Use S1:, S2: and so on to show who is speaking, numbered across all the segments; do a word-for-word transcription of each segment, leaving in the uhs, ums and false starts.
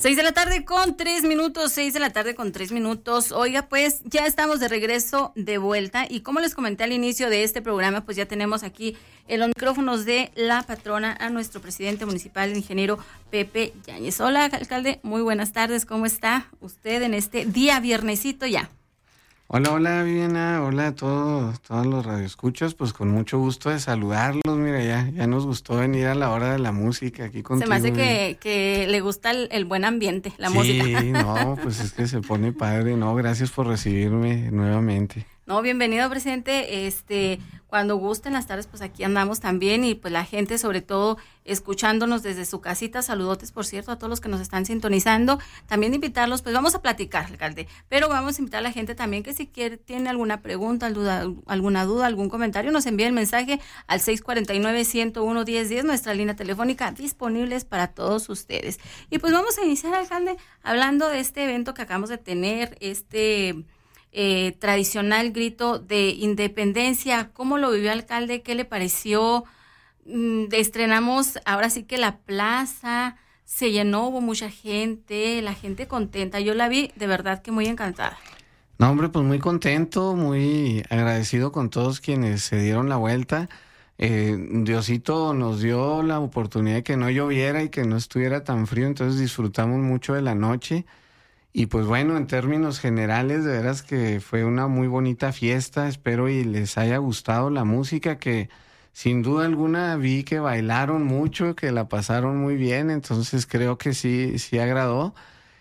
S1: Seis de la tarde con tres minutos, seis de la tarde con tres minutos. Oiga, pues ya estamos de regreso, de vuelta, y como les comenté al inicio de este programa, pues ya tenemos aquí en los micrófonos de la patrona a nuestro presidente municipal, el ingeniero Pepe Yáñez. Hola, alcalde, muy buenas tardes, ¿cómo está usted en este día viernesito ya?
S2: Hola, hola Viviana, hola a todos, todos los radioescuchas, pues con mucho gusto de saludarlos. Mira, ya, ya nos gustó venir a la hora de la música aquí contigo.
S1: Se me hace que, que le gusta el, el buen ambiente, la
S2: sí,
S1: música.
S2: Sí, no, pues es que se pone padre, no, gracias por recibirme nuevamente.
S1: No, bienvenido, presidente. Este, cuando gusten las tardes, pues aquí andamos también, y pues la gente, sobre todo, escuchándonos desde su casita. Saludotes, por cierto, a todos los que nos están sintonizando. También invitarlos, pues vamos a platicar, alcalde, pero vamos a invitar a la gente también que si quiere, tiene alguna pregunta, duda, alguna duda, algún comentario, nos envíe el mensaje al seis cuatro nueve, uno uno, uno cero uno cero, nuestra línea telefónica disponibles para todos ustedes. Y pues vamos a iniciar, alcalde, hablando de este evento que acabamos de tener, este... Eh, tradicional grito de independencia. ¿Cómo lo vivió, alcalde? ¿Qué le pareció? Mm, estrenamos ahora sí que la plaza, se llenó, hubo mucha gente, la gente contenta. Yo la vi de verdad que muy encantada.
S2: No, hombre, pues muy contento, muy agradecido con todos quienes se dieron la vuelta. Eh, Diosito nos dio la oportunidad de que no lloviera y que no estuviera tan frío, entonces disfrutamos mucho de la noche. Y pues bueno, en términos generales, de veras que fue una muy bonita fiesta. Espero y les haya gustado la música, que sin duda alguna vi que bailaron mucho, que la pasaron muy bien, entonces creo que sí, sí agradó.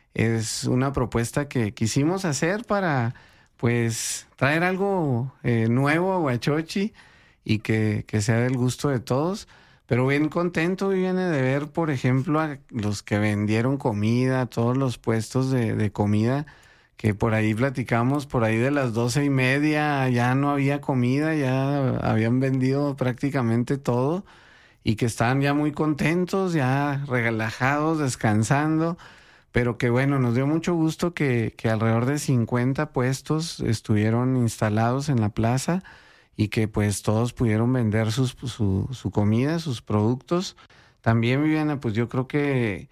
S2: Es una propuesta que quisimos hacer para pues traer algo eh, nuevo a Huachochi y que, que sea del gusto de todos. Pero bien contento, viene de ver, por ejemplo, a los que vendieron comida, todos los puestos de, de comida, que por ahí platicamos, por ahí de las doce y media ya no había comida, ya habían vendido prácticamente todo y que estaban ya muy contentos, ya relajados, descansando. Pero que bueno, nos dio mucho gusto que, que alrededor de cincuenta puestos estuvieron instalados en la plaza, y que pues todos pudieron vender sus, su, su comida, sus productos. También, Viviana, pues yo creo que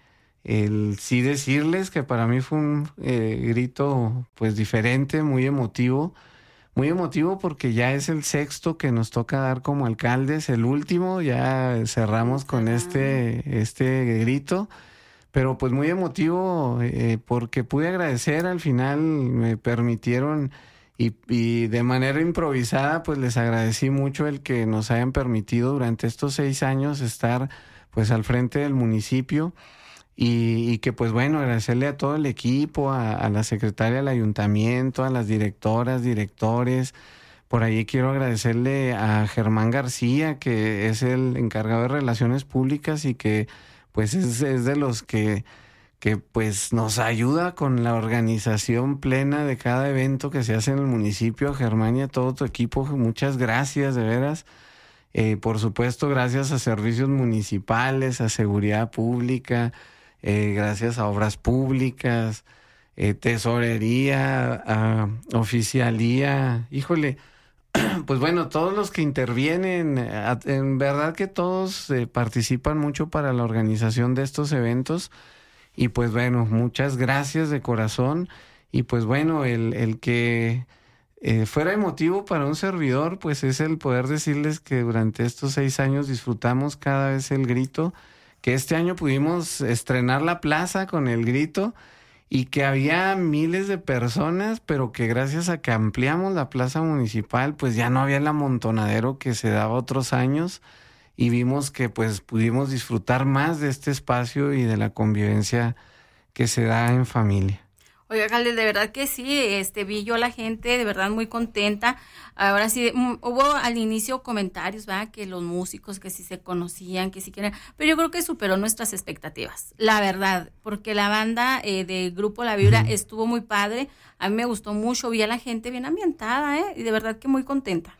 S2: el sí decirles que para mí fue un eh, grito pues diferente, muy emotivo, muy emotivo porque ya es el sexto que nos toca dar como alcaldes, el último, ya cerramos con este, este grito, pero pues muy emotivo eh, porque pude agradecer, al final me permitieron. Y, y de manera improvisada, pues les agradecí mucho el que nos hayan permitido durante estos seis años estar pues al frente del municipio y, y que pues bueno, agradecerle a todo el equipo, a, a la secretaria del ayuntamiento, a las directoras, directores. Por ahí quiero agradecerle a Germán García, que es el encargado de Relaciones Públicas y que pues es, es de los que... que pues nos ayuda con la organización plena de cada evento que se hace en el municipio. Germán y a todo tu equipo, muchas gracias, de veras. Eh, por supuesto, gracias a servicios municipales, a seguridad pública, eh, gracias a obras públicas, eh, tesorería, a oficialía, híjole, pues bueno, todos los que intervienen, en verdad que todos eh, participan mucho para la organización de estos eventos. Y pues bueno, muchas gracias de corazón. Y pues bueno, el, el que eh, fuera emotivo para un servidor, pues es el poder decirles que durante estos seis años disfrutamos cada vez el grito, que este año pudimos estrenar la plaza con el grito y que había miles de personas, pero que gracias a que ampliamos la plaza municipal, pues ya no había el amontonadero que se daba otros años. Y vimos que pues pudimos disfrutar más de este espacio y de la convivencia que se da en familia.
S1: Oiga, alcalde, de verdad que sí, este, vi yo a la gente de verdad muy contenta. Ahora sí, m- hubo al inicio comentarios, ¿verdad? Que los músicos que sí se conocían, que sí querían, pero yo creo que superó nuestras expectativas, la verdad, porque la banda eh, del grupo La Vibra uh-huh. estuvo muy padre, a mí me gustó mucho, vi a la gente bien ambientada, ¿eh? Y de verdad que muy contenta.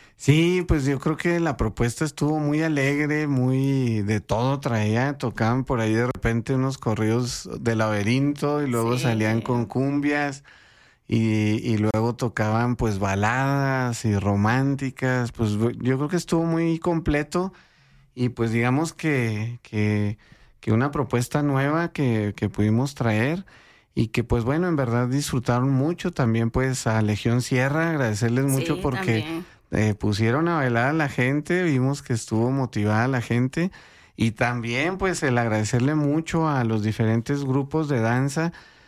S2: Sí, pues yo creo que la propuesta estuvo muy alegre, muy de todo traía, tocaban por ahí de repente unos corridos de Laberinto y luego sí. salían con cumbias y, y luego tocaban pues baladas y románticas, pues yo creo que estuvo muy completo y pues digamos que, que, que una propuesta nueva que, que pudimos traer y que pues bueno, en verdad disfrutaron mucho. También pues a Legión Sierra, agradecerles mucho
S1: Sí,
S2: porque eh, pusieron a bailar a la gente, vimos que estuvo motivada la gente. Y también pues el agradecerle mucho a los diferentes grupos de danza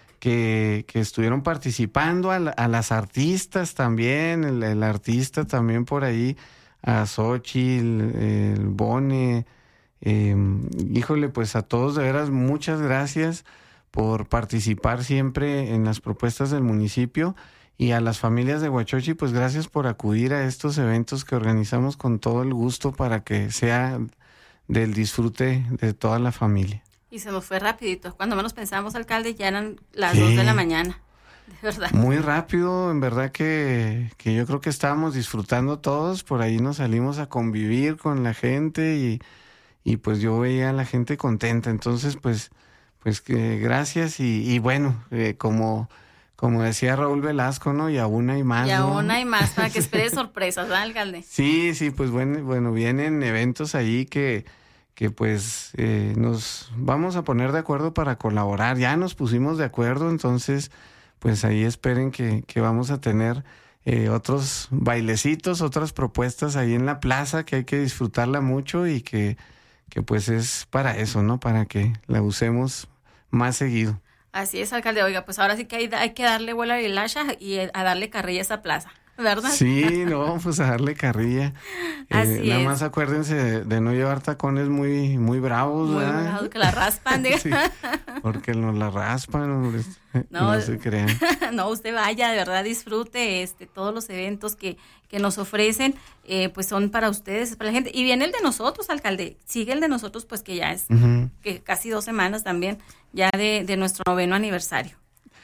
S2: que, que estuvieron participando, a, la, a las artistas también, el, el artista también por ahí, a Xochitl, el Bone, eh, híjole, pues a todos de veras muchas gracias por participar siempre en las propuestas del municipio, y a las familias de Huachochi pues gracias por acudir a estos eventos que organizamos con todo el gusto para que sea del disfrute de toda la familia.
S1: Y se nos fue rapidito. Cuando menos pensábamos, alcalde, ya eran las sí. dos de la mañana. De verdad.
S2: Muy rápido, en verdad que, que yo creo que estábamos disfrutando todos. Por ahí nos salimos a convivir con la gente y, y pues yo veía a la gente contenta. Entonces, pues, pues que gracias y, y bueno, eh, como... Como decía Raúl Velasco, ¿no? Y aún hay más,
S1: Y aún
S2: ¿no?
S1: hay más, para que espere sorpresas, ¿verdad, alcalde?
S2: Sí, sí, pues bueno, bueno, vienen eventos ahí que, que pues eh, nos vamos a poner de acuerdo para colaborar. Ya nos pusimos de acuerdo, entonces pues ahí esperen que, que vamos a tener eh, otros bailecitos, otras propuestas ahí en la plaza que hay que disfrutarla mucho y que, que pues es para eso, ¿no? Para que la usemos más seguido.
S1: Así es, alcalde. Oiga, pues ahora sí que hay, hay que darle vuelo a la hilacha y a darle carrilla a esa plaza, ¿verdad?
S2: Sí, no, pues a darle carrilla.
S1: Así
S2: eh, nada
S1: es.
S2: más acuérdense de, de no llevar tacones muy, muy bravos,
S1: Muy
S2: ¿verdad?
S1: bravos, que la raspan. De...
S2: Sí, porque nos la raspan, hombre.
S1: No,
S2: no se crean.
S1: No, usted vaya, de verdad disfrute este todos los eventos que, que nos ofrecen, eh, pues son para ustedes, es para la gente. Y viene el de nosotros, alcalde. Sigue el de nosotros, pues que ya es uh-huh. que casi dos semanas también ya de, de nuestro noveno aniversario.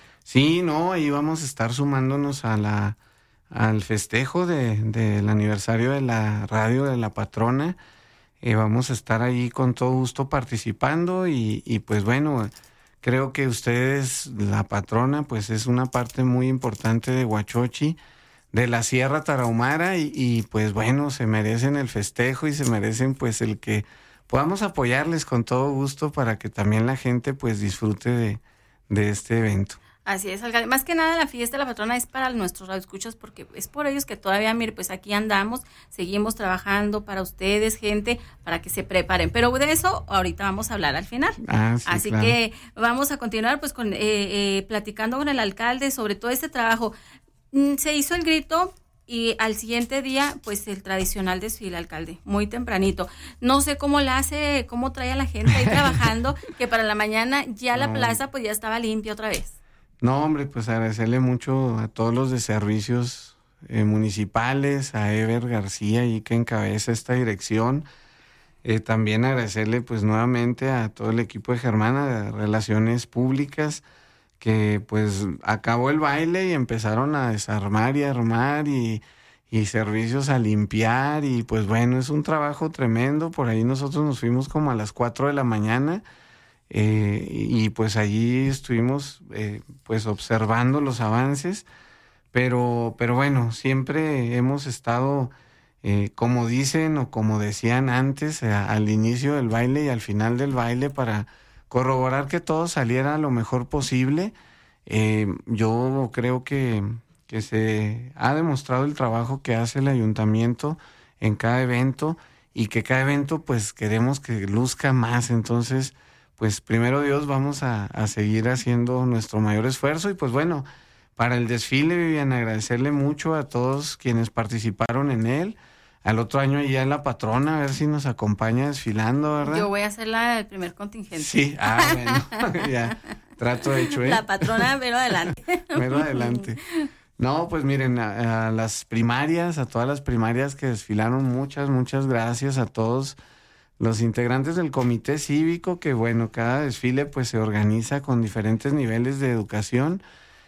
S2: Sí, no, ahí vamos a estar sumándonos a la al festejo de, del aniversario de la radio de la patrona. Eh, vamos a estar ahí con todo gusto participando y, y pues bueno, creo que ustedes, la patrona, pues es una parte muy importante de Huachochi, de la Sierra Tarahumara y, y pues bueno, se merecen el festejo y se merecen pues el que podamos apoyarles con todo gusto para que también la gente pues disfrute de, de este evento.
S1: Así es, alcalde. Más que nada la fiesta de la patrona es para nuestros radioescuchas porque es por ellos que todavía, mire, pues aquí andamos, seguimos trabajando para ustedes, gente, para que se preparen. Pero de eso ahorita vamos a hablar al final.
S2: Ah, sí,
S1: Así
S2: claro.
S1: que vamos a continuar pues con eh, eh, platicando con el alcalde sobre todo este trabajo. Mm, se hizo el grito y al siguiente día pues el tradicional desfile, alcalde, muy tempranito. No sé cómo la hace, cómo trae a la gente ahí trabajando, que para la mañana ya la
S2: no.
S1: plaza pues ya estaba limpia otra vez.
S2: No, hombre, pues agradecerle mucho a todos los de servicios eh, municipales, a Ever García y que encabeza esta dirección. Eh, también agradecerle pues nuevamente a todo el equipo de Germana de Relaciones Públicas que pues acabó el baile y empezaron a desarmar y armar y, y servicios a limpiar y pues bueno, es un trabajo tremendo. Por ahí nosotros nos fuimos como a las cuatro de la mañana. Eh, y pues allí estuvimos eh, pues observando los avances, pero, pero bueno, siempre hemos estado, eh, como dicen o como decían antes, eh, al inicio del baile y al final del baile para corroborar que todo saliera lo mejor posible. Eh, yo creo que, que se ha demostrado el trabajo que hace el ayuntamiento en cada evento y que cada evento pues queremos que luzca más, entonces pues primero Dios vamos a, a seguir haciendo nuestro mayor esfuerzo y pues bueno, para el desfile, Vivian, agradecerle mucho a todos quienes participaron en él. Al otro año ya la patrona, a ver si nos acompaña desfilando, ¿verdad?
S1: Yo voy a ser la del primer contingente.
S2: Sí, ah, bueno, ya, trato hecho, ¿eh?
S1: La patrona, pero adelante.
S2: Pero adelante. No, pues miren, a, a las primarias, a todas las primarias que desfilaron, muchas, muchas gracias a todos los integrantes del comité cívico, que bueno, cada desfile pues se organiza con diferentes niveles de educación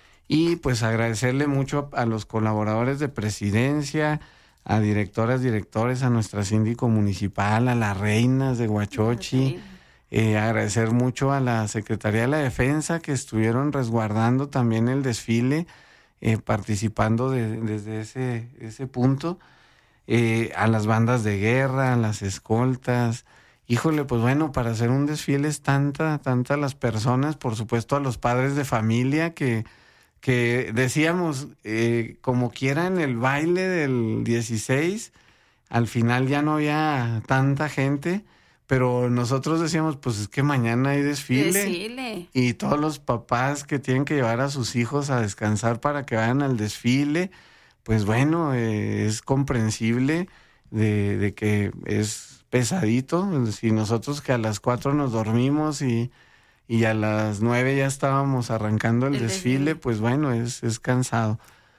S2: y pues agradecerle mucho a, a los colaboradores de presidencia, a directoras, directores, a nuestra síndico municipal, a las reinas de Huachochi, eh, agradecer mucho a la Secretaría de la Defensa que estuvieron resguardando también el desfile, eh, participando de, desde ese, ese punto. Eh, a las bandas de guerra, a las escoltas híjole, pues bueno, para hacer un desfile es tanta, tanta las personas, por supuesto a los padres de familia que, que decíamos, eh, como quieran el baile del dieciséis, al final ya no había tanta gente, pero nosotros decíamos, pues es que mañana hay desfile,
S1: desfile.
S2: Y todos los papás que tienen que llevar a sus hijos a descansar para que vayan al desfile, pues bueno, eh, es comprensible de, de que es pesadito. Si nosotros que a las cuatro nos dormimos y, y a las nueve ya estábamos arrancando el, el desfile, desfile, pues bueno, es, es cansado.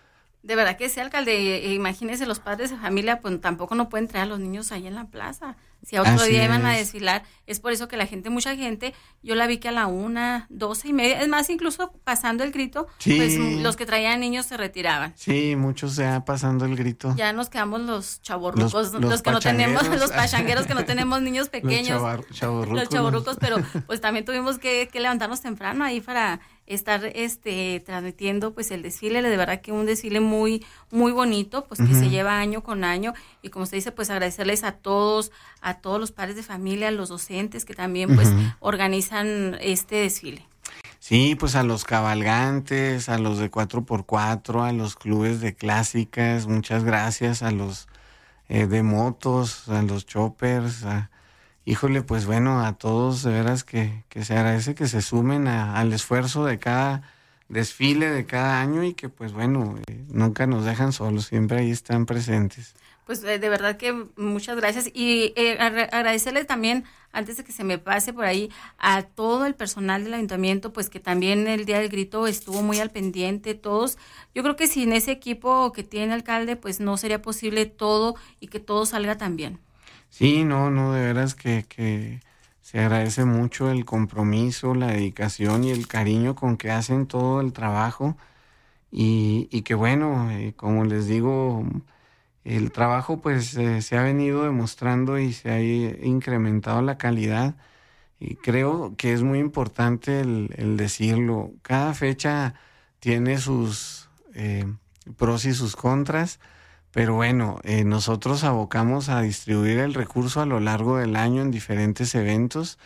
S1: De verdad que sí, alcalde, imagínese, los padres de familia pues tampoco no pueden traer a los niños ahí en la plaza. Si a otro Así día iban a desfilar, es por eso que la gente, mucha gente, yo la vi que a la una, doce y media, es más, incluso pasando el grito, sí. pues los que traían niños se retiraban.
S2: Sí, muchos ya pasando el grito.
S1: Ya nos quedamos los chavorrucos, los, los, los que no tenemos, los pachangueros que no tenemos niños pequeños. Los chavorrucos. Los chavorrucos, pero pues también tuvimos que, que levantarnos temprano ahí para estar este transmitiendo pues el desfile, de verdad que un desfile muy muy bonito, pues que uh-huh. se lleva año con año, y como usted dice, pues agradecerles a todos, a todos los padres de familia, a los docentes que también pues uh-huh. organizan este desfile.
S2: Sí, pues a los cabalgantes, a los de cuatro por cuatro, a los clubes de clásicas, muchas gracias, a los eh, de motos, a los choppers, a Híjole, pues bueno, a todos de veras que, que se agradece que se sumen a, al esfuerzo de cada desfile, de cada año, y que pues bueno, eh, nunca nos dejan solos, siempre ahí están presentes.
S1: Pues de, de verdad que muchas gracias, y eh, agradecerles también, antes de que se me pase por ahí, a todo el personal del ayuntamiento, pues que también el día del grito estuvo muy al pendiente, todos. Yo creo que sin ese equipo que tiene el alcalde, pues no sería posible todo y que todo salga tan bien.
S2: Sí, no, no, de veras que, que se agradece mucho el compromiso, la dedicación y el cariño con que hacen todo el trabajo, y, y que bueno, eh, como les digo, el trabajo pues eh, se ha venido demostrando y se ha incrementado la calidad, y creo que es muy importante el, el decirlo. Cada fecha tiene sus eh, pros y sus contras. Pero bueno, eh, nosotros abocamos a distribuir el recurso a lo largo del año en diferentes eventos,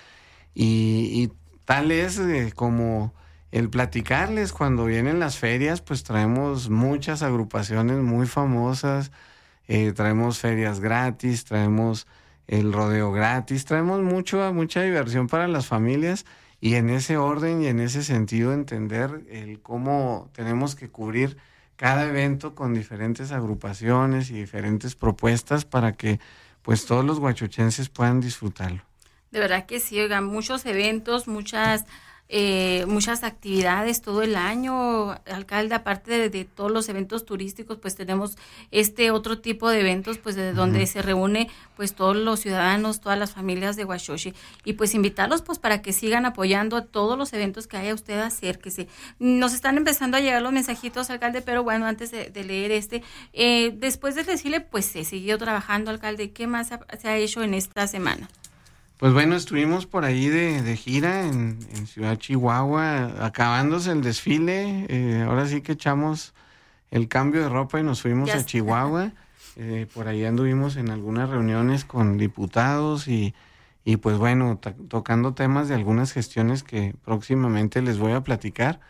S2: y, y tal es eh, como el platicarles, cuando vienen las ferias, pues traemos muchas agrupaciones muy famosas, eh, traemos ferias gratis, traemos el rodeo gratis, traemos mucho, mucha diversión para las familias, y en ese orden y en ese sentido entender el cómo tenemos que cubrir cada evento con diferentes agrupaciones y diferentes propuestas para que pues todos los huachochenses puedan disfrutarlo.
S1: De verdad que sí, oigan, muchos eventos, muchas eh, muchas actividades todo el año, alcalde, aparte de, de todos los eventos turísticos, pues tenemos este otro tipo de eventos, pues de donde uh-huh. se reúne pues todos los ciudadanos, todas las familias de Huachochi, y pues invitarlos pues para que sigan apoyando a todos los eventos que haya usted, acérquese. Nos están empezando a llegar los mensajitos, alcalde, pero bueno, antes de, de leer este, eh, después del desfile pues se siguió trabajando, alcalde. ¿Qué más ha, se ha hecho en esta semana?
S2: Pues bueno, estuvimos por ahí de, de gira en, en Ciudad Chihuahua, acabándose el desfile, eh, ahora sí que echamos el cambio de ropa y nos fuimos yes. a Chihuahua, eh, por ahí anduvimos en algunas reuniones con diputados y, y pues bueno, t- tocando temas de algunas gestiones que próximamente les voy a platicar.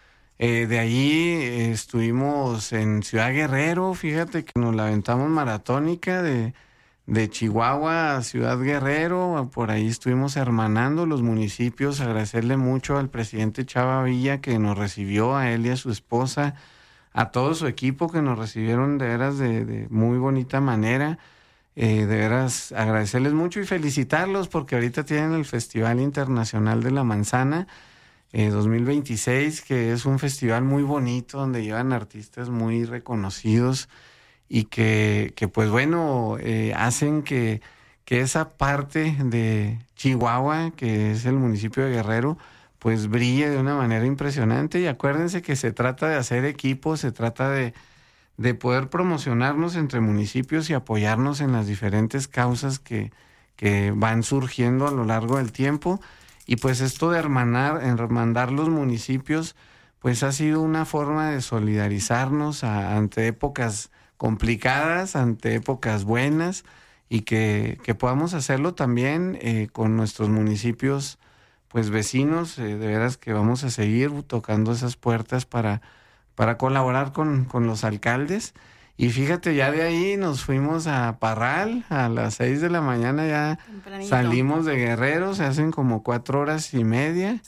S2: Eh, de ahí eh, estuvimos en Ciudad Guerrero, fíjate que nos la aventamos maratónica de... de Chihuahua a Ciudad Guerrero, por ahí estuvimos hermanando los municipios, agradecerle mucho al presidente Chava Villa que nos recibió, a él y a su esposa, a todo su equipo que nos recibieron de veras de, de muy bonita manera, eh, de veras agradecerles mucho y felicitarlos porque ahorita tienen el Festival Internacional de la Manzana eh, dos mil veintiséis, que es un festival muy bonito donde llevan artistas muy reconocidos, y que, que pues bueno, eh, hacen que, que esa parte de Chihuahua, que es el municipio de Guerrero, pues brille de una manera impresionante. Y acuérdense que se trata de hacer equipo, se trata de, de poder promocionarnos entre municipios y apoyarnos en las diferentes causas que, que van surgiendo a lo largo del tiempo. Y pues esto de hermanar, hermandar los municipios, pues ha sido una forma de solidarizarnos a, ante épocas complicadas, ante épocas buenas, y que, que podamos hacerlo también eh, con nuestros municipios pues vecinos, eh, de veras que vamos a seguir tocando esas puertas para, para colaborar con, con los alcaldes. Y fíjate, ya de ahí nos fuimos a Parral a las seis de la mañana, ya tempranito. Salimos de Guerrero, se hacen como cuatro horas y media,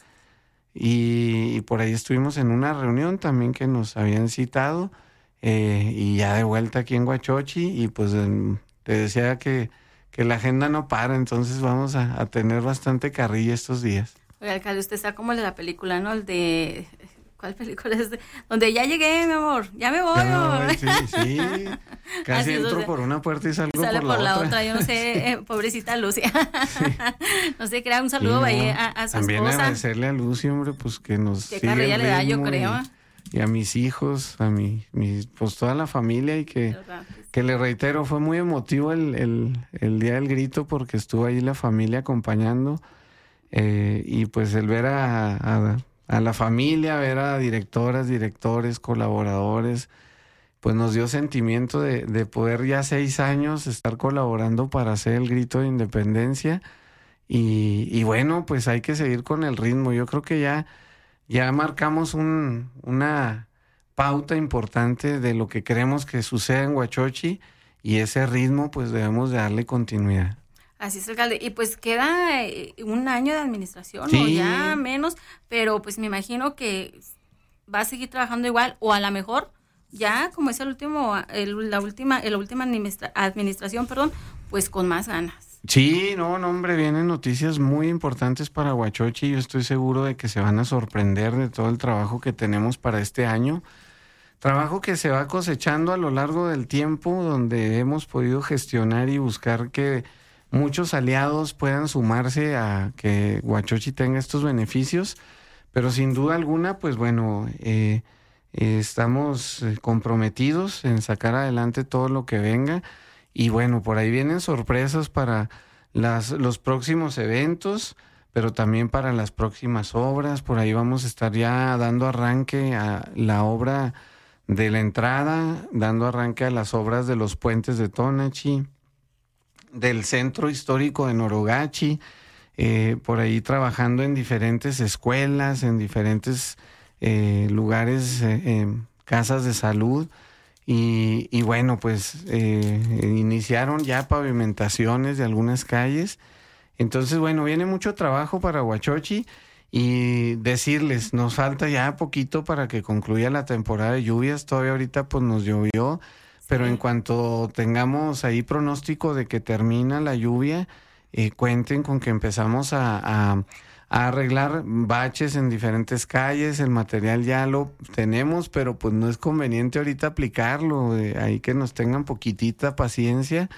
S2: y, y por ahí estuvimos en una reunión también que nos habían citado, eh, y ya de vuelta aquí en Huachochi, y pues en, te decía que, que la agenda no para, entonces vamos a, a tener bastante carrilla estos días.
S1: Oye, alcalde, usted está como el de la película, ¿no? El de... ¿Cuál película es? De... Donde ya llegué, mi amor, ya me voy.
S2: Ya me voy, sí, sí. Casi entro, o sea, por una puerta y salgo
S1: sale
S2: por, por la,
S1: la
S2: otra.
S1: otra. Yo no sé, eh, pobrecita Lucia. Sí. No sé, crea un saludo sí, no. a, a su
S2: También
S1: esposa.
S2: agradecerle a Lucy, hombre, pues que nos
S1: Qué
S2: sigue
S1: carrilla le da, yo
S2: y,
S1: creo.
S2: Y a mis hijos, a mi, mi, pues toda la familia, y que, que le reitero, fue muy emotivo el, el, el día del grito porque estuvo ahí la familia acompañando, eh, y pues el ver a... a a la familia, ver a directoras, directores, colaboradores, pues nos dio sentimiento de, de poder ya seis años estar colaborando para hacer el grito de independencia, y, y bueno, pues hay que seguir con el ritmo. Yo creo que ya, ya marcamos un, una pauta importante de lo que queremos que suceda en Huachochi, y ese ritmo pues debemos de darle continuidad.
S1: Así es, alcalde. Y pues queda eh, un año de administración,
S2: sí.
S1: o ya menos, pero pues me imagino que va a seguir trabajando igual, o a lo mejor ya como es el último, el, la última, la última administra- administración, perdón, pues con más ganas.
S2: Sí, no, no, hombre, vienen noticias muy importantes para Huachochi. Yo estoy seguro de que se van a sorprender de todo el trabajo que tenemos para este año. Trabajo que se va cosechando a lo largo del tiempo, donde hemos podido gestionar y buscar que muchos aliados puedan sumarse a que Huachochi tenga estos beneficios, pero sin duda alguna, pues bueno, eh, eh, estamos comprometidos en sacar adelante todo lo que venga, y bueno, por ahí vienen sorpresas para las, los próximos eventos, pero también para las próximas obras. Por ahí vamos a estar ya dando arranque a la obra de la entrada, dando arranque a las obras de los puentes de Tonachi, del centro histórico de Norogachi, eh, por ahí trabajando en diferentes escuelas, en diferentes eh, lugares, eh, eh, casas de salud, y, y bueno, pues eh, iniciaron ya pavimentaciones de algunas calles. Entonces, bueno, viene mucho trabajo para Huachochi, y decirles, nos falta ya poquito para que concluya la temporada de lluvias. Todavía ahorita pues nos llovió, pero en cuanto tengamos ahí pronóstico de que termina la lluvia, eh, cuenten con que empezamos a, a, a arreglar baches en diferentes calles. El material ya lo tenemos, pero pues no es conveniente ahorita aplicarlo, eh, ahí que nos tengan poquitita paciencia.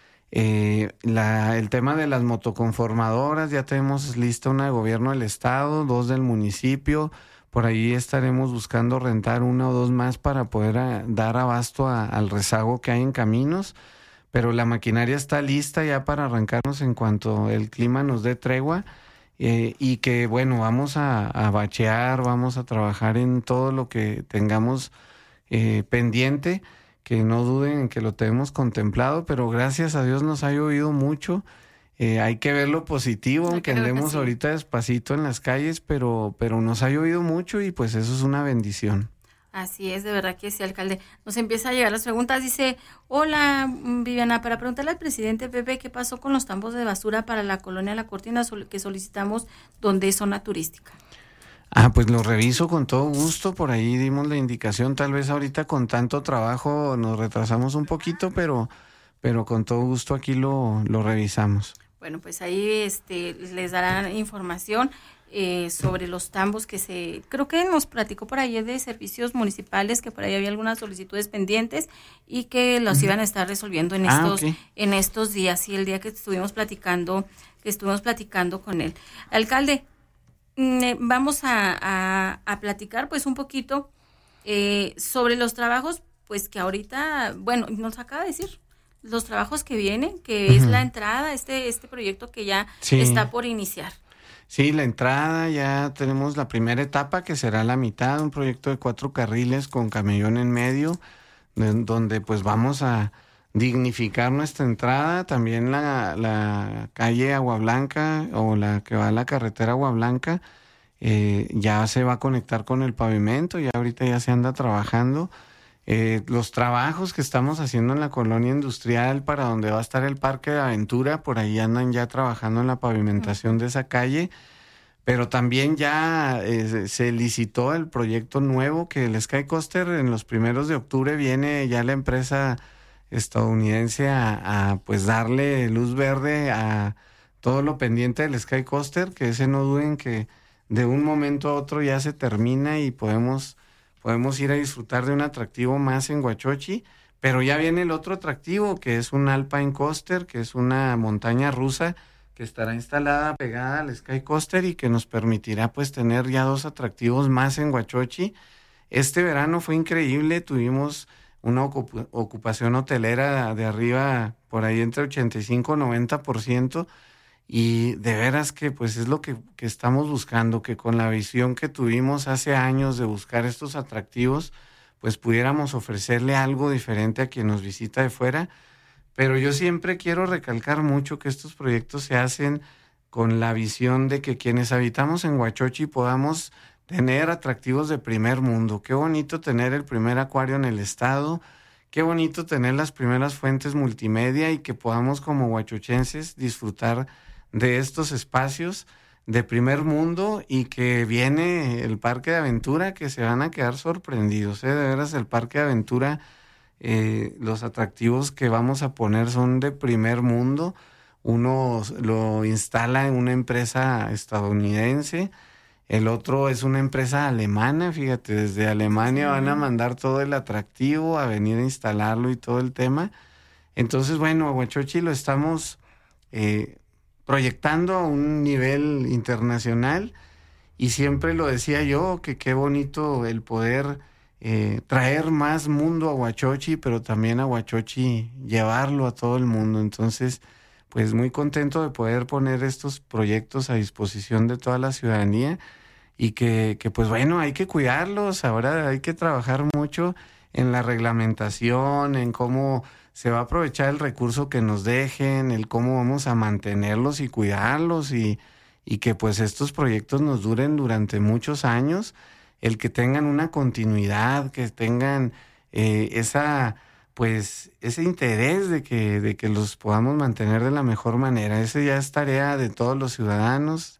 S2: Eh, la, el tema de las motoconformadoras, ya tenemos lista una de gobierno del estado, dos del municipio. Por ahí estaremos buscando rentar una o dos más para poder a, dar abasto a, al rezago que hay en caminos, pero la maquinaria está lista ya para arrancarnos en cuanto el clima nos dé tregua, eh, y que bueno, vamos a, a bachear, vamos a trabajar en todo lo que tengamos eh, pendiente, que no duden en que lo tenemos contemplado, pero gracias a Dios nos ha llovido mucho. Eh, hay que ver lo positivo, aunque andemos sí. ahorita despacito en las calles, pero, pero nos ha llovido mucho, y pues eso es una bendición.
S1: Así es, de verdad que sí, alcalde. Nos empieza a llegar las preguntas. Dice, hola Viviana, para preguntarle al presidente Pepe qué pasó con los tambos de basura para la colonia La Cortina que solicitamos donde es zona turística.
S2: Ah, pues lo reviso con todo gusto, por ahí dimos la indicación, tal vez ahorita con tanto trabajo nos retrasamos un poquito, pero, pero con todo gusto aquí lo, lo revisamos.
S1: Bueno, pues ahí este les darán información eh, sobre los tambos que se, creo que nos platicó por ahí de servicios municipales, que por ahí había algunas solicitudes pendientes y que los uh-huh. iban a estar resolviendo en
S2: ah,
S1: estos,
S2: okay.
S1: en estos días, y el día que estuvimos platicando, que estuvimos platicando con él. Alcalde, eh, vamos a, a, a platicar pues un poquito eh, sobre los trabajos, pues que ahorita, bueno, nos acaba de decir los trabajos que vienen, que uh-huh. es la entrada, este este proyecto que ya sí. está por iniciar.
S2: Sí, la entrada, ya tenemos la primera etapa que será la mitad, un proyecto de cuatro carriles con camellón en medio, de, donde pues vamos a dignificar nuestra entrada, también la, la calle Agua Blanca o la que va a la carretera Agua Blanca, eh, ya se va a conectar con el pavimento, ya ahorita ya se anda trabajando. Eh, los trabajos que estamos haciendo en la colonia industrial para donde va a estar el Parque de Aventura, por ahí andan ya trabajando en la pavimentación de esa calle, pero también ya eh, se licitó el proyecto nuevo que el Sky Coaster en los primeros de octubre viene ya la empresa estadounidense a, a pues darle luz verde a todo lo pendiente del Sky Coaster, que ese no duden que de un momento a otro ya se termina y podemos, podemos ir a disfrutar de un atractivo más en Huachochi, pero ya viene el otro atractivo que es un Alpine Coaster, que es una montaña rusa que estará instalada pegada al Sky Coaster y que nos permitirá pues tener ya dos atractivos más en Huachochi. Este verano fue increíble, tuvimos una ocup- ocupación hotelera de arriba por ahí entre ochenta y cinco y noventa por ciento, y de veras que pues es lo que, que estamos buscando, que con la visión que tuvimos hace años de buscar estos atractivos, pues pudiéramos ofrecerle algo diferente a quien nos visita de fuera. Pero yo siempre quiero recalcar mucho que estos proyectos se hacen con la visión de que quienes habitamos en Huachochi podamos tener atractivos de primer mundo. Qué bonito tener el primer acuario en el estado, qué bonito tener las primeras fuentes multimedia y que podamos como huachochenses disfrutar de estos espacios de primer mundo, y que viene el Parque de Aventura, que se van a quedar sorprendidos, ¿eh? De veras, el Parque de Aventura, eh, los atractivos que vamos a poner son de primer mundo. Uno lo instala en una empresa estadounidense, el otro es una empresa alemana, fíjate, desde Alemania sí van a mandar todo el atractivo a venir a instalarlo y todo el tema. Entonces, bueno, a Huachochi lo estamos eh, proyectando a un nivel internacional, y siempre lo decía yo, que qué bonito el poder eh, traer más mundo a Huachochi, pero también a Huachochi llevarlo a todo el mundo. Entonces, pues muy contento de poder poner estos proyectos a disposición de toda la ciudadanía, y que, que pues bueno, hay que cuidarlos. Ahora hay que trabajar mucho en la reglamentación, en cómo se va a aprovechar el recurso que nos dejen, el cómo vamos a mantenerlos y cuidarlos, y, y que pues estos proyectos nos duren durante muchos años, el que tengan una continuidad, que tengan eh, esa pues ese interés de que, de que los podamos mantener de la mejor manera. Esa ya es tarea de todos los ciudadanos,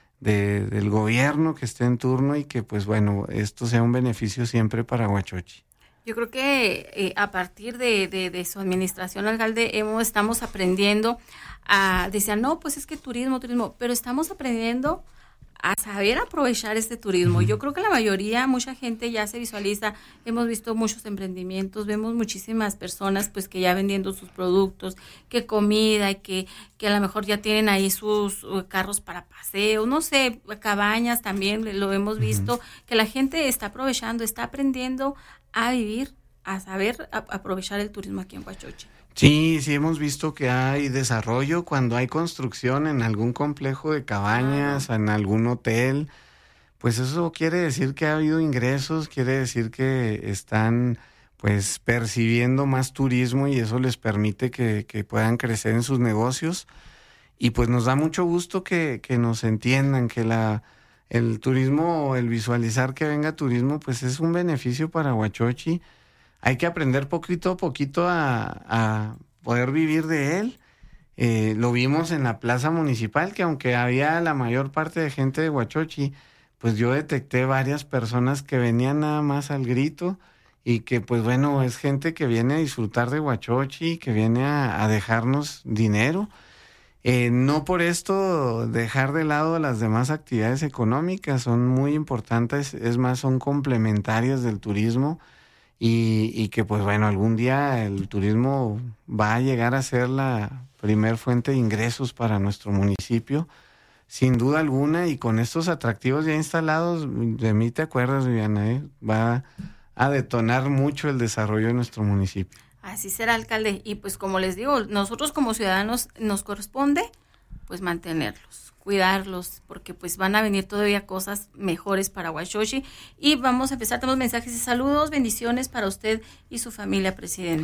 S2: de, del gobierno que esté en turno, y que pues bueno, esto sea un beneficio siempre para Huachochi.
S1: Yo creo que eh, a partir de, de, de su administración, alcalde, hemos, estamos aprendiendo a, decían, no, pues es que turismo, turismo, pero estamos aprendiendo a saber aprovechar este turismo. Uh-huh. Yo creo que la mayoría, mucha gente ya se visualiza, hemos visto muchos emprendimientos, vemos muchísimas personas pues que ya vendiendo sus productos, que comida, que, que a lo mejor ya tienen ahí sus uh, carros para paseo, no sé, cabañas también, lo hemos visto, uh-huh. que la gente está aprovechando, está aprendiendo a vivir, a saber a, aprovechar el turismo aquí en Huachochi.
S2: Sí, sí hemos visto que hay desarrollo cuando hay construcción en algún complejo de cabañas, ah. en algún hotel, pues eso quiere decir que ha habido ingresos, quiere decir que están pues percibiendo más turismo, y eso les permite que, que puedan crecer en sus negocios, y pues nos da mucho gusto que, que nos entiendan que la el turismo, el visualizar que venga turismo, pues es un beneficio para Huachochi. Hay que aprender poquito a poquito a, a poder vivir de él. Eh, lo vimos en la plaza municipal, que aunque había la mayor parte de gente de Huachochi, pues yo detecté varias personas que venían nada más al grito, y que pues bueno, es gente que viene a disfrutar de Huachochi, que viene a, a dejarnos dinero. Eh, no por esto dejar de lado las demás actividades económicas, son muy importantes, es más, son complementarias del turismo. Y, y que pues bueno, algún día el turismo va a llegar a ser la primer fuente de ingresos para nuestro municipio, sin duda alguna, y con estos atractivos ya instalados, de mí te acuerdas, Viviana, ¿eh? Va a detonar mucho el desarrollo de nuestro municipio.
S1: Así será, alcalde, y pues como les digo, nosotros como ciudadanos nos corresponde pues mantenerlos, cuidarlos, porque pues van a venir todavía cosas mejores para Huachochi. Y vamos a empezar, tenemos mensajes y saludos, bendiciones para usted y su familia, presidente.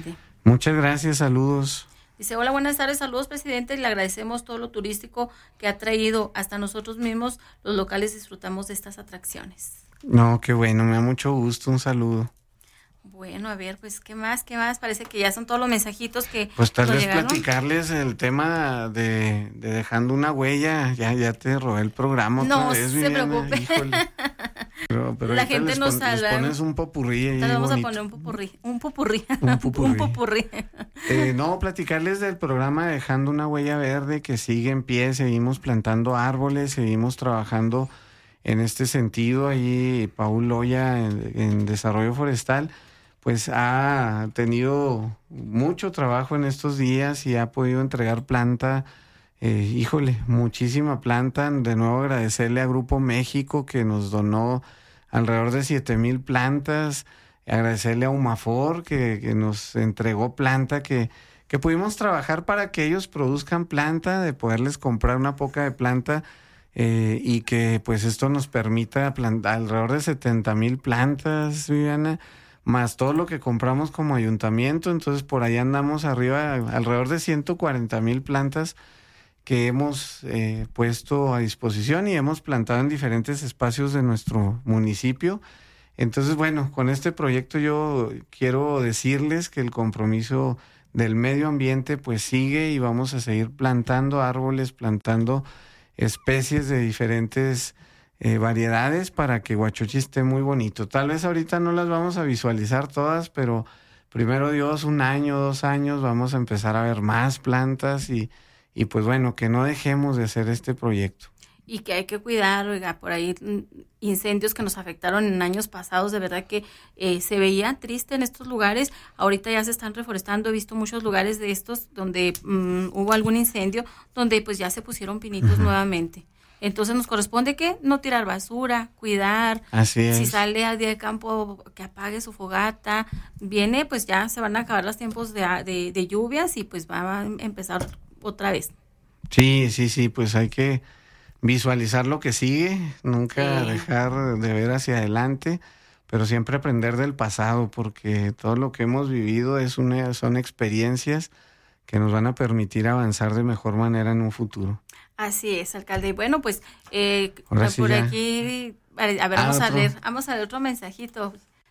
S2: Muchas gracias, saludos.
S1: Dice, hola, buenas tardes, saludos, presidente, y le agradecemos todo lo turístico que ha traído. Hasta nosotros mismos, los locales, disfrutamos de estas atracciones.
S2: No, qué bueno, me da mucho gusto, un saludo.
S1: Bueno, a ver, pues, ¿qué más? ¿Qué más? Parece que ya son todos los mensajitos que
S2: Pues tal vez
S1: llegaron.
S2: platicarles el tema de, de dejando una huella. Ya ya te robé el programa otra
S1: no
S2: vez,
S1: se
S2: Viviana.
S1: preocupe.
S2: Híjole. Pero, pero
S1: La
S2: ahorita
S1: gente
S2: les
S1: nos
S2: pon- les
S1: salva.
S2: pones un popurrí ahí
S1: Entonces vamos
S2: bonito.
S1: a poner un popurrí, un popurrí,
S2: Un popurrí.
S1: un popurrí.
S2: Eh, no, platicarles del programa Dejando una Huella Verde, que sigue en pie. Seguimos plantando árboles, seguimos trabajando en este sentido. Ahí Paul Loya en, en Desarrollo Forestal pues ha tenido mucho trabajo en estos días y ha podido entregar planta, eh, híjole, muchísima planta. De nuevo agradecerle a Grupo México, que nos donó alrededor de siete mil plantas. Agradecerle a Umafor, que, que nos entregó planta, que, que pudimos trabajar para que ellos produzcan planta, de poderles comprar una poca de planta, eh, y que pues esto nos permita plantar alrededor de setenta mil plantas, Viviana, más todo lo que compramos como ayuntamiento. Entonces por ahí andamos arriba, alrededor de ciento cuarenta mil plantas que hemos eh, puesto a disposición y hemos plantado en diferentes espacios de nuestro municipio. Entonces, bueno, con este proyecto yo quiero decirles que el compromiso del medio ambiente pues sigue, y vamos a seguir plantando árboles, plantando especies de diferentes eh, variedades para que Huachochi esté muy bonito. Tal vez ahorita no las vamos a visualizar todas, pero primero Dios, un año, dos años, vamos a empezar a ver más plantas y, y pues bueno, que no dejemos de hacer este proyecto.
S1: Y que hay que cuidar, oiga, por ahí incendios que nos afectaron en años pasados, de verdad que eh, se veía triste en estos lugares. Ahorita ya se están reforestando, he visto muchos lugares de estos donde um, hubo algún incendio, donde pues ya se pusieron pinitos uh-huh. nuevamente. Entonces nos corresponde que no tirar basura, cuidar.
S2: Así es.
S1: Si sale al día de campo, que apague su fogata. Viene, pues ya se van a acabar los tiempos de, de, de lluvias y pues va a empezar otra vez.
S2: Sí, sí, sí, pues hay que visualizar lo que sigue, nunca sí. dejar de ver hacia adelante, pero siempre aprender del pasado, porque todo lo que hemos vivido es una, son experiencias que nos van a permitir avanzar de mejor manera en un futuro.
S1: Así es, alcalde. Bueno, pues eh,
S2: Ahora
S1: por
S2: sí
S1: aquí, a ver,
S2: ah,
S1: vamos
S2: otro.
S1: a leer, vamos a leer otro mensajito,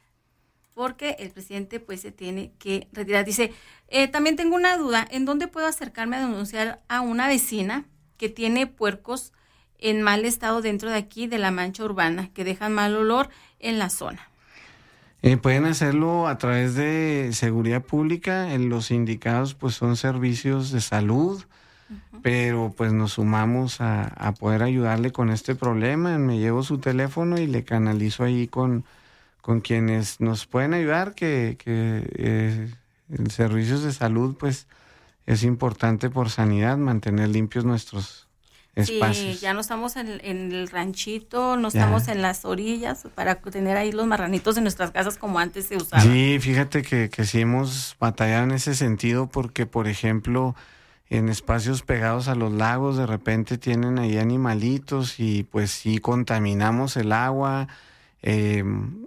S1: porque el presidente pues se tiene que retirar. Dice, eh, también tengo una duda, ¿en dónde puedo acercarme a denunciar a una vecina que tiene puercos en mal estado dentro de aquí de la mancha urbana, que dejan mal olor en la zona?
S2: Eh, pueden hacerlo a través de seguridad pública. En los indicados pues son servicios de salud, uh-huh. pero pues nos sumamos a, a poder ayudarle con este problema. Me llevo su teléfono y le canalizo ahí con, con quienes nos pueden ayudar, que, que eh, en servicios de salud pues es importante por sanidad mantener limpios nuestros espacios.
S1: Sí, ya no estamos en, en el ranchito, no ya. estamos en las orillas para tener ahí los marranitos en nuestras casas como antes se usaba.
S2: Sí, fíjate que, que sí hemos batallado en ese sentido, porque por ejemplo en espacios pegados a los lagos de repente tienen ahí animalitos y pues sí contaminamos el agua. Eh,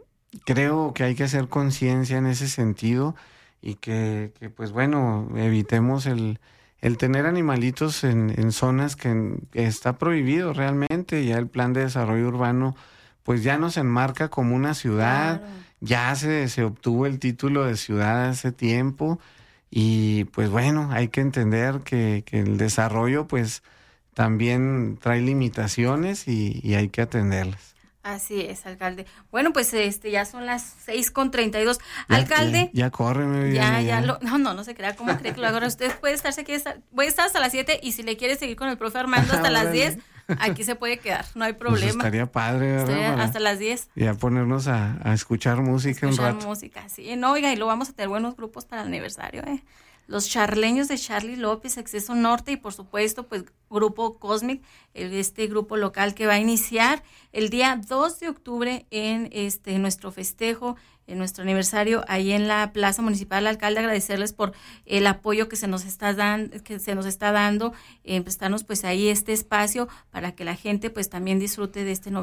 S2: creo que hay que hacer conciencia en ese sentido y que, que pues bueno, evitemos el El tener animalitos en, en zonas que, que está prohibido realmente. Ya el plan de desarrollo urbano pues ya nos enmarca como una ciudad, claro. ya se, se obtuvo el título de ciudad hace tiempo y pues bueno, hay que entender que, que el desarrollo pues también trae limitaciones y, y hay que atenderlas.
S1: Así es, alcalde. Bueno, pues este ya son las seis con treinta y dos. Alcalde.
S2: Ya, ya córreme.
S1: Ya, ya, ya. Lo, no, no, no se crea. ¿Cómo cree que lo haga? Usted puede estarse aquí. Estar, voy a estar hasta las siete y si le quiere seguir con el profe Armando hasta las diez, aquí se puede quedar. No hay problema.
S2: Pues estaría padre, ¿verdad?
S1: Estaría hasta las diez.
S2: Ya ponernos a, a escuchar música
S1: escuchar
S2: un rato.
S1: música, sí. No, oiga, y lo vamos a tener buenos grupos para el aniversario, ¿eh? Los charleños de Charlie López, Acceso Norte y por supuesto pues Grupo Cosmic, este grupo local que va a iniciar el día dos de octubre en este nuestro festejo, en nuestro aniversario ahí en la Plaza Municipal. Alcalde, agradecerles por el apoyo que se nos está dando, que se nos está dando, eh, prestarnos pues ahí este espacio para que la gente pues también disfrute de este